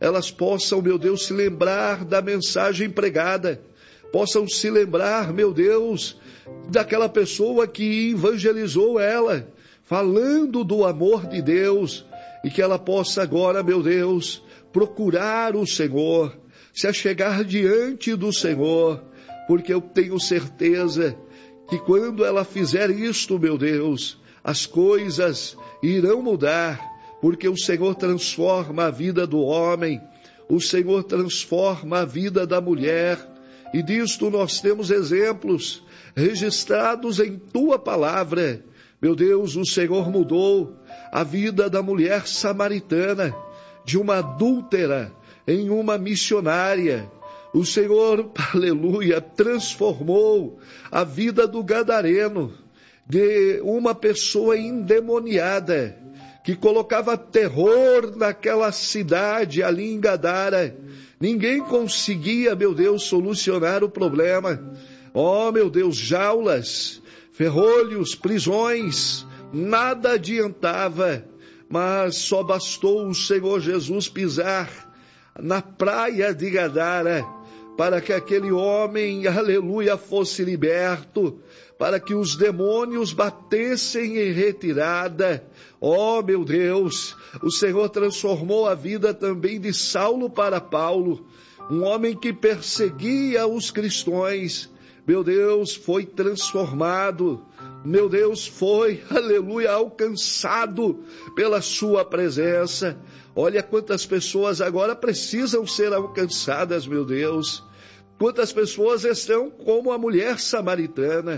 elas possam, meu Deus, se lembrar da mensagem pregada, possam se lembrar, meu Deus, daquela pessoa que evangelizou ela, falando do amor de Deus, e que ela possa agora, meu Deus, procurar o Senhor, se achegar diante do Senhor, porque eu tenho certeza que quando ela fizer isto, meu Deus, as coisas irão mudar, porque o Senhor transforma a vida do homem, o Senhor transforma a vida da mulher, e disto nós temos exemplos registrados em Tua palavra. Meu Deus, o Senhor mudou a vida da mulher samaritana, de uma adúltera em uma missionária. O Senhor, aleluia, transformou a vida do gadareno, de uma pessoa endemoniada, que colocava terror naquela cidade ali em Gadara. Ninguém conseguia, meu Deus, solucionar o problema. Oh, meu Deus, jaulas, ferrolhos, prisões, nada adiantava, mas só bastou o Senhor Jesus pisar na praia de Gadara, para que aquele homem, aleluia, fosse liberto, para que os demônios batessem em retirada. Oh, meu Deus, o Senhor transformou a vida também de Saulo para Paulo, um homem que perseguia os cristãos. Meu Deus, foi transformado, meu Deus, foi, aleluia, alcançado pela sua presença. Olha quantas pessoas agora precisam ser alcançadas, meu Deus. Quantas pessoas estão como a mulher samaritana,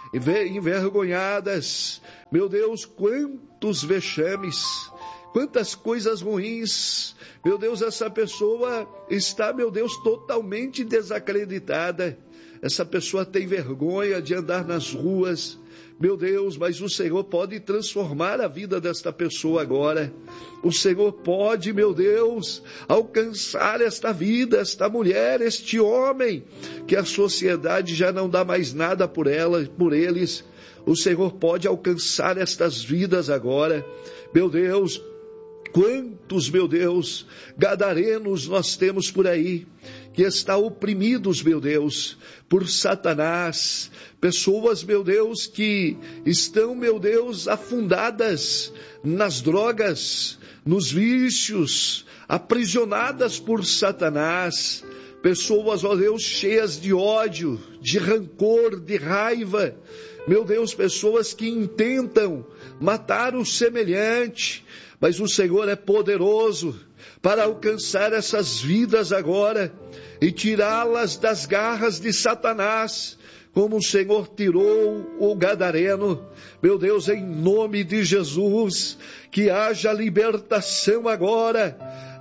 envergonhadas. Meu Deus, quantos vexames, quantas coisas ruins. Meu Deus, essa pessoa está, meu Deus, totalmente desacreditada. Essa pessoa tem vergonha de andar nas ruas. Meu Deus, mas o Senhor pode transformar a vida desta pessoa agora. O Senhor pode, meu Deus, alcançar esta vida, esta mulher, este homem, que a sociedade já não dá mais nada por ela, por eles. O Senhor pode alcançar estas vidas agora. Meu Deus, quantos, meu Deus, gadarenos nós temos por aí, que estão oprimidos, meu Deus, por Satanás. Pessoas, meu Deus, que estão, meu Deus, afundadas nas drogas, nos vícios, aprisionadas por Satanás. Pessoas, ó Deus, cheias de ódio, de rancor, de raiva. Meu Deus, pessoas que intentam matar o semelhante, mas o Senhor é poderoso para alcançar essas vidas agora e tirá-las das garras de Satanás, como o Senhor tirou o gadareno. Meu Deus, em nome de Jesus, que haja libertação agora.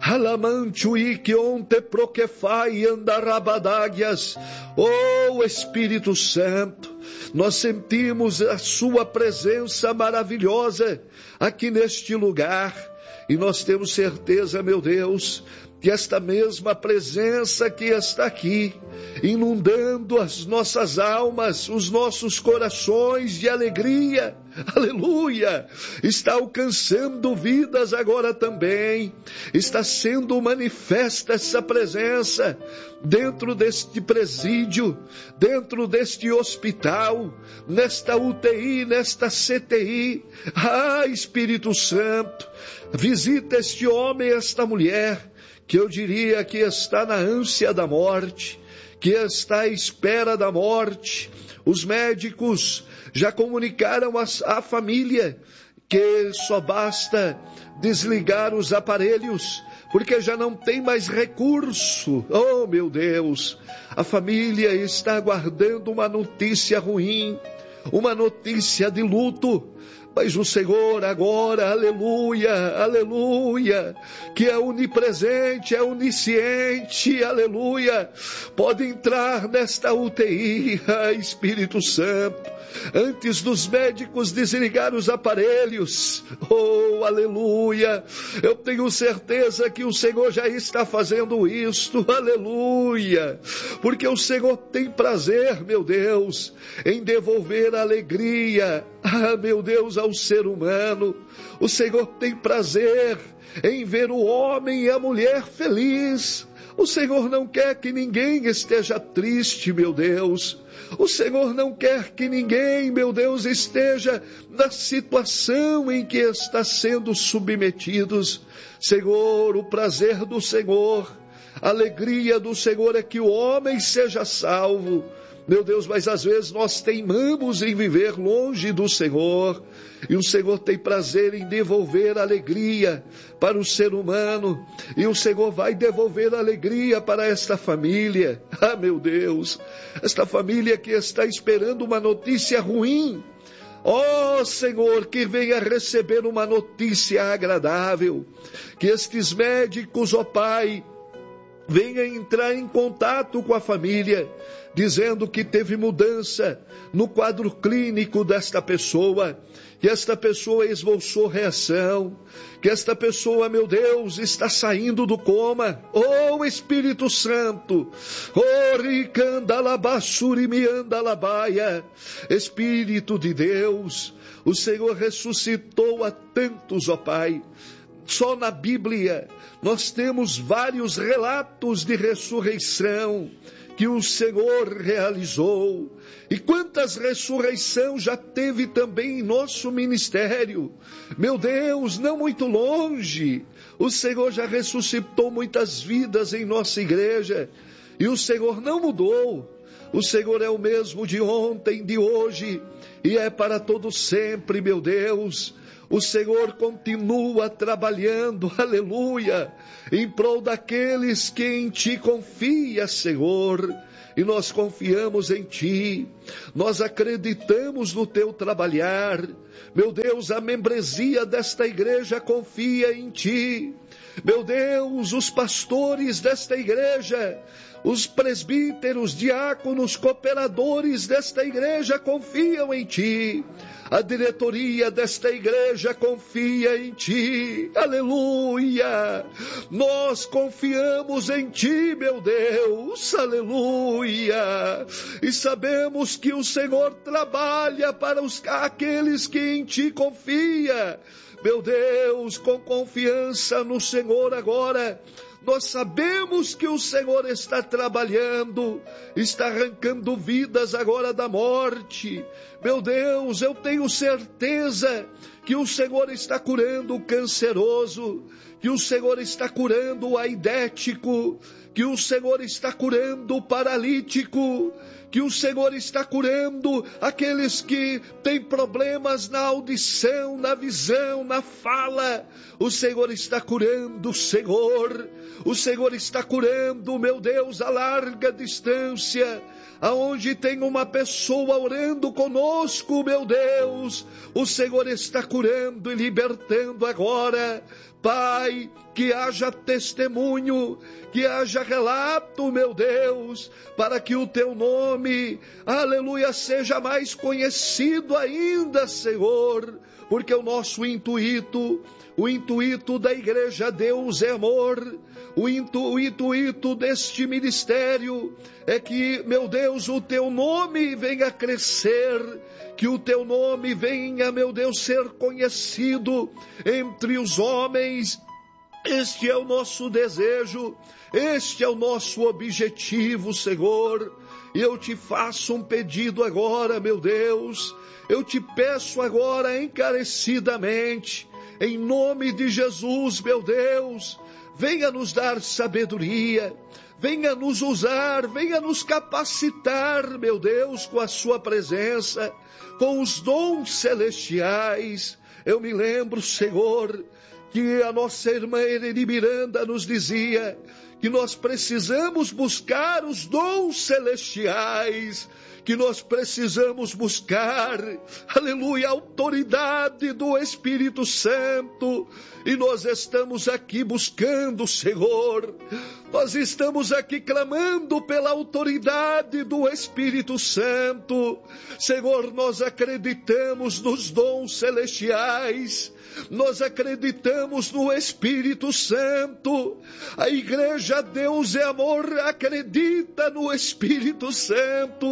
Oh Espírito Santo, nós sentimos a sua presença maravilhosa aqui neste lugar, e nós temos certeza, meu Deus, que esta mesma presença que está aqui, inundando as nossas almas, os nossos corações de alegria, aleluia, está alcançando vidas agora também, está sendo manifesta essa presença dentro deste presídio, dentro deste hospital, nesta U T I, nesta C T I. Ah, Espírito Santo, visita este homem, esta mulher, que eu diria que está na ânsia da morte, que está à espera da morte. Os médicos já comunicaram à família que só basta desligar os aparelhos, porque já não tem mais recurso. Oh, meu Deus, a família está aguardando uma notícia ruim, uma notícia de luto. Mas o Senhor agora, aleluia, aleluia, que é onipresente, é onisciente, aleluia, pode entrar nesta U T I, ah, Espírito Santo, antes dos médicos desligar os aparelhos. Oh, aleluia, eu tenho certeza que o Senhor já está fazendo isto, aleluia, porque o Senhor tem prazer, meu Deus, em devolver a alegria, Ah, meu Deus, ao ser humano, o Senhor tem prazer em ver o homem e a mulher feliz. O Senhor não quer que ninguém esteja triste, meu Deus. O Senhor não quer que ninguém, meu Deus, esteja na situação em que está sendo submetidos. Senhor, o prazer do Senhor, a alegria do Senhor é que o homem seja salvo. Meu Deus, mas às vezes nós teimamos em viver longe do Senhor, e o Senhor tem prazer em devolver alegria para o ser humano, e o Senhor vai devolver alegria para esta família. Ah, meu Deus, esta família que está esperando uma notícia ruim, ó oh, Senhor, que venha receber uma notícia agradável, que estes médicos, ó oh, Pai, venha entrar em contato com a família, dizendo que teve mudança no quadro clínico desta pessoa, que esta pessoa esboçou reação, que esta pessoa, meu Deus, está saindo do coma. Oh, Espírito Santo, oh, ricandalabassurimiandalabaia, Espírito de Deus, o Senhor ressuscitou a tantos, ó Pai. Só na Bíblia nós temos vários relatos de ressurreição que o Senhor realizou. E quantas ressurreições já teve também em nosso ministério. Meu Deus, não muito longe, o Senhor já ressuscitou muitas vidas em nossa igreja. E o Senhor não mudou. O Senhor é o mesmo de ontem, de hoje, e é para todo sempre, meu Deus. O Senhor continua trabalhando, aleluia, em prol daqueles que em Ti confia, Senhor. E nós confiamos em Ti, nós acreditamos no Teu trabalhar. Meu Deus, a membresia desta igreja confia em Ti. Meu Deus, os pastores desta igreja, os presbíteros, diáconos, cooperadores desta igreja confiam em Ti. A diretoria desta igreja confia em Ti, aleluia. Nós confiamos em Ti, meu Deus, aleluia. E sabemos que o Senhor trabalha para os, aqueles que em Ti confia. Meu Deus, com confiança no Senhor agora, nós sabemos que o Senhor está trabalhando, está arrancando vidas agora da morte. Meu Deus, eu tenho certeza que o Senhor está curando o canceroso, que o Senhor está curando o aidético, que o Senhor está curando o paralítico, que o Senhor está curando aqueles que têm problemas na audição, na visão, na fala. O Senhor está curando, Senhor. O Senhor está curando, meu Deus, a larga distância, aonde tem uma pessoa orando conosco, meu Deus. O Senhor está curando e libertando agora. Pai, que haja testemunho, que haja relato, meu Deus, para que o Teu nome, aleluia, seja mais conhecido ainda, Senhor, porque o nosso intuito, o intuito da igreja Deus é amor, o, intu, o intuito deste ministério é que, meu Deus, o Teu nome venha crescer, que o Teu nome venha, meu Deus, ser conhecido entre os homens. Este é o nosso desejo, este é o nosso objetivo, Senhor. E eu Te faço um pedido agora, meu Deus. Eu Te peço agora encarecidamente, em nome de Jesus, meu Deus, venha nos dar sabedoria, venha nos usar, venha nos capacitar, meu Deus, com a Sua presença, com os dons celestiais. Eu me lembro, Senhor, que a nossa irmã Ereni Miranda nos dizia que nós precisamos buscar os dons celestiais, que nós precisamos buscar, aleluia, a autoridade do Espírito Santo, e nós estamos aqui buscando, Senhor, nós estamos aqui clamando pela autoridade do Espírito Santo. Senhor, nós acreditamos nos dons celestiais, nós acreditamos no Espírito Santo. A igreja Deus é amor, acredita no Espírito Santo.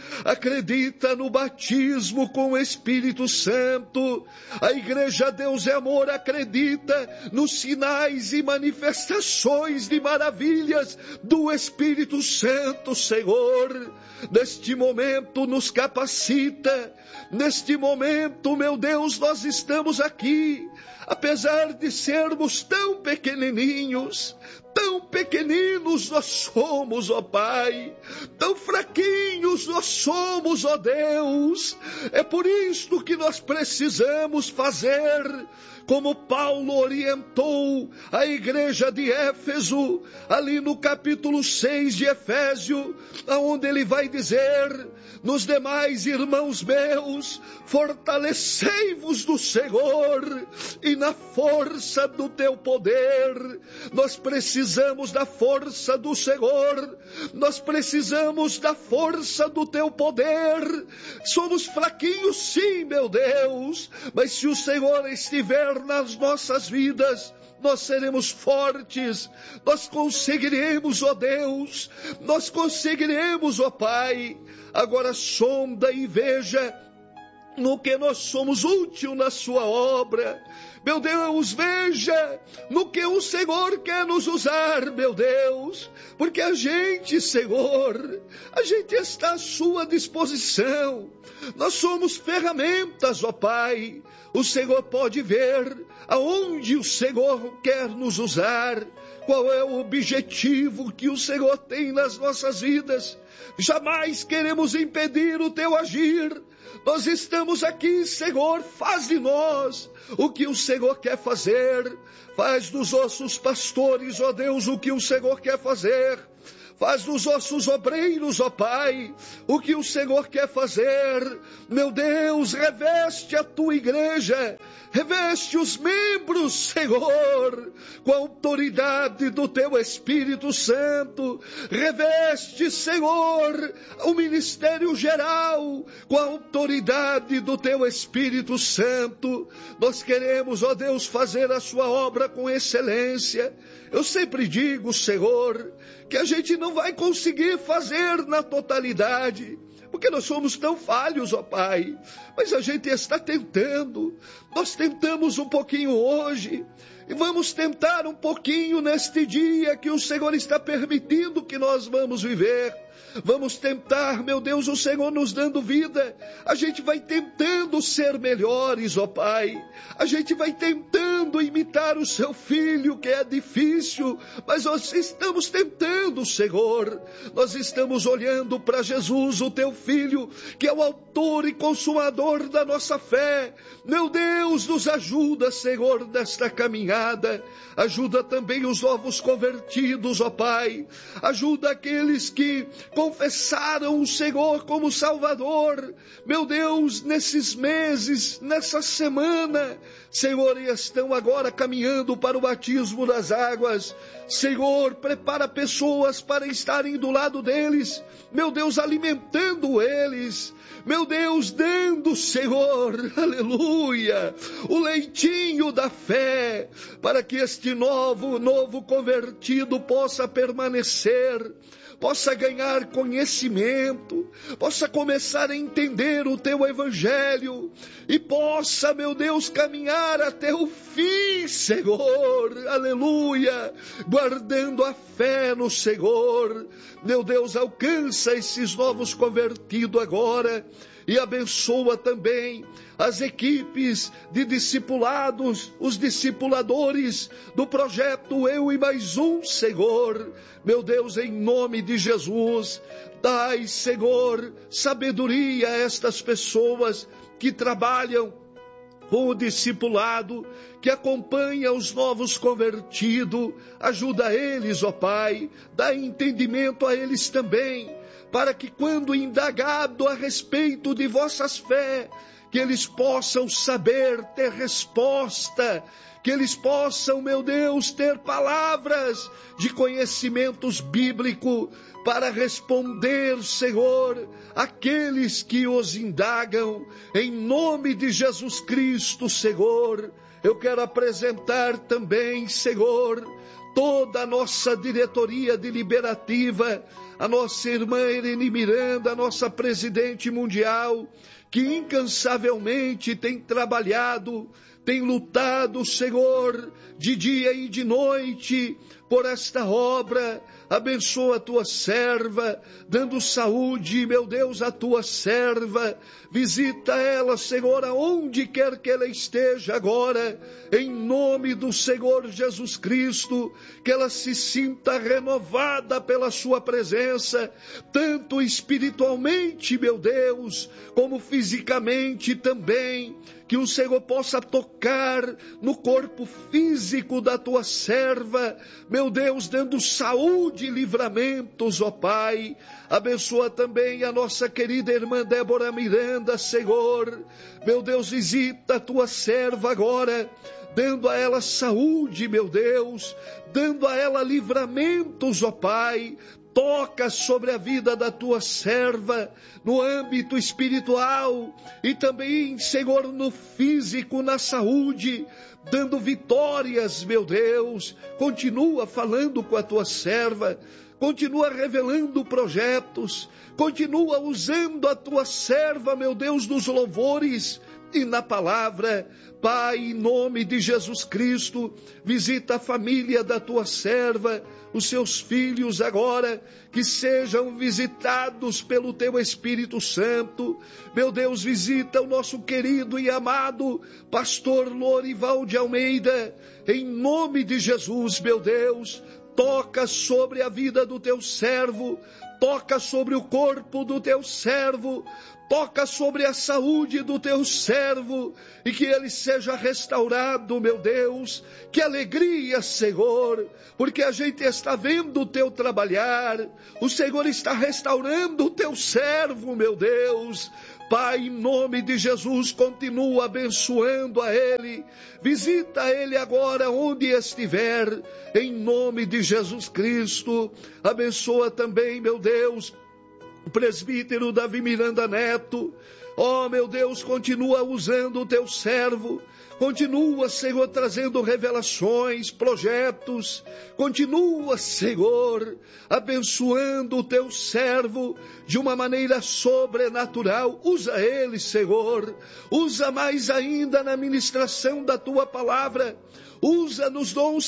acredita no batismo com o Espírito Santo. A Igreja Deus é Amor acredita nos sinais e manifestações de maravilhas do Espírito Santo, Senhor. Neste momento nos capacita, neste momento, meu Deus, nós estamos aqui, apesar de sermos tão pequenininhos, tão pequeninos nós somos, ó Pai, tão fraquinhos nós somos, ó Deus. É por isto que nós precisamos fazer como Paulo orientou a igreja de Éfeso, ali no capítulo seis de Efésio, aonde ele vai dizer: nos demais, irmãos meus, fortalecei-vos do Senhor e na força do teu poder. Nós precisamos da força do Senhor, nós precisamos da força do teu poder. Somos fraquinhos sim, meu Deus, mas se o Senhor estiver nas nossas vidas, nós seremos fortes, nós conseguiremos, ó Deus, nós conseguiremos, ó Pai. Agora sonda e veja no que nós somos útil na sua obra. Meu Deus, veja no que o Senhor quer nos usar, meu Deus, porque a gente, Senhor, a gente está à sua disposição. Nós somos ferramentas, ó Pai. O Senhor pode ver aonde o Senhor quer nos usar, qual é o objetivo que o Senhor tem nas nossas vidas. Jamais queremos impedir o teu agir. Nós estamos aqui, Senhor, faz de nós o que o Senhor quer fazer. Faz dos nossos pastores, ó Deus, o que o Senhor quer fazer. Faz dos nossos obreiros, ó Pai, o que o Senhor quer fazer. Meu Deus, reveste a tua igreja, reveste os membros, Senhor, com a autoridade do teu Espírito Santo. Reveste, Senhor, o ministério geral com a autoridade do teu Espírito Santo. Nós queremos, ó Deus, fazer a sua obra com excelência. Eu sempre digo, Senhor, que a gente não vai conseguir fazer na totalidade, porque nós somos tão falhos, ó Pai, mas a gente está tentando. Nós tentamos um pouquinho hoje, e vamos tentar um pouquinho neste dia que o Senhor está permitindo que nós vamos viver. Vamos tentar, meu Deus, o Senhor nos dando vida. A gente vai tentando ser melhores, ó Pai. A gente vai tentando imitar o seu filho, que é difícil, mas nós estamos tentando, Senhor. Nós estamos olhando para Jesus, o teu filho, que é o autor e consumador da nossa fé. Meu Deus, nos ajuda, Senhor, nesta caminhada. Ajuda também os novos convertidos, ó Pai. Ajuda aqueles que confessaram o Senhor como Salvador. Meu Deus, nesses meses, nessa semana, Senhor, e estão agora caminhando para o batismo das águas. Senhor, prepara pessoas para estarem do lado deles. Meu Deus, alimentando eles. Meu Deus, dando, Senhor, aleluia, o leitinho da fé, para que este novo, novo convertido possa permanecer, possa ganhar conhecimento, possa começar a entender o teu evangelho e possa, meu Deus, caminhar até o fim, Senhor, aleluia, guardando a fé no Senhor. Meu Deus, alcança esses novos convertidos agora e abençoa também as equipes de discipulados, os discipuladores do projeto Eu e Mais Um, Senhor. Meu Deus, em nome de Jesus, dai, Senhor, sabedoria a estas pessoas que trabalham com o discipulado, que acompanha os novos convertidos. Ajuda eles, ó Pai, dá entendimento a eles também, para que quando indagado a respeito de vossas fé, que eles possam saber ter resposta, que eles possam, meu Deus, ter palavras de conhecimentos bíblicos para responder, Senhor, aqueles que os indagam. Em nome de Jesus Cristo, Senhor, eu quero apresentar também, Senhor, toda a nossa diretoria deliberativa, a nossa irmã Irene Miranda, a nossa presidente mundial, que incansavelmente tem trabalhado, tem lutado, Senhor, de dia e de noite, por esta obra. Abençoa a tua serva, dando saúde, meu Deus, à tua serva. Visita ela, Senhor, aonde quer que ela esteja agora, em nome do Senhor Jesus Cristo, que ela se sinta renovada pela sua presença, tanto espiritualmente, meu Deus, como fisicamente também. Que o Senhor possa tocar no corpo físico da tua serva, meu Deus, dando saúde e livramentos, ó Pai. Abençoa também a nossa querida irmã Débora Miranda, Senhor. Meu Deus, visita a tua serva agora, dando a ela saúde, meu Deus, dando a ela livramentos, ó Pai. Toca sobre a vida da tua serva, no âmbito espiritual e também, Senhor, no físico, na saúde, dando vitórias, meu Deus. Continua falando com a tua serva, continua revelando projetos, continua usando a tua serva, meu Deus, nos louvores e na palavra. Pai, em nome de Jesus Cristo, visita a família da tua serva, os seus filhos agora, que sejam visitados pelo teu Espírito Santo. Meu Deus, visita o nosso querido e amado pastor Lorival de Almeida, em nome de Jesus, meu Deus. Toca sobre a vida do teu servo, toca sobre o corpo do teu servo, toca sobre a saúde do teu servo, e que ele seja restaurado, meu Deus. Que alegria, Senhor, porque a gente está vendo o teu trabalhar, o Senhor está restaurando o teu servo, meu Deus. Pai, em nome de Jesus, continua abençoando a ele, visita ele agora onde estiver, em nome de Jesus Cristo. Abençoa também, meu Deus, o presbítero Davi Miranda Neto. Oh, meu Deus, continua usando o teu servo, continua, Senhor, trazendo revelações, projetos, continua, Senhor, abençoando o teu servo de uma maneira sobrenatural. Usa ele, Senhor, usa mais ainda na ministração da tua palavra, usa nos dons